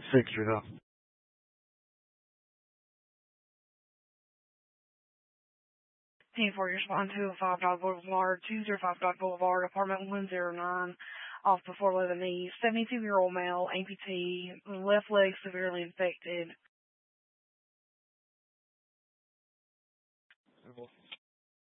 fixture though. Team 4, you're responding to 5 Boulevard, 205 Boulevard, apartment 109, off before 11 East. 72-year-old male, amputee, left leg severely infected.